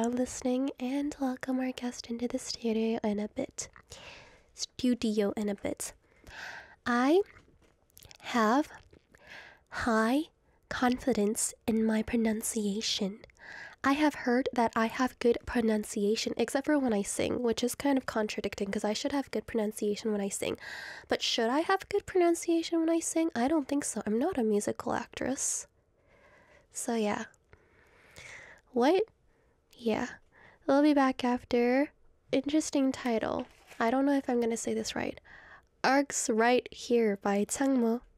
listening and welcome our guest into the studio in a bit. I have high confidence in my pronunciation. I have heard that I have good pronunciation, except for when I sing, which is kind of contradicting because I should have good pronunciation when I sing. But should I have good pronunciation when I sing? I don't think so. I'm not a musical actress. So yeah. What? Yeah. We'll be back after. Interesting title. I don't know if I'm gonna say this right. Arcs Right Here by Changmo.